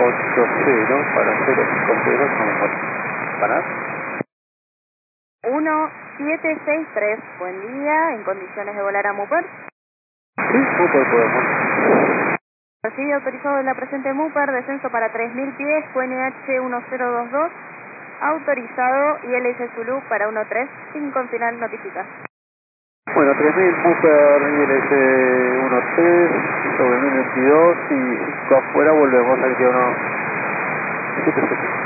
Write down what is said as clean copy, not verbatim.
80 para 052, ¿para? 1763, buen día, en condiciones de volar a Mupar. Sí, Mupar podemos. Recibe autorizado de la presente Mupar, descenso para 3000 pies, QNH 1022, autorizado ILS Zulu para 13, sin con final notificar. Bueno, 3000 Mupar ILS 13 sobre 1022 y 5 afuera, volvemos al que 177.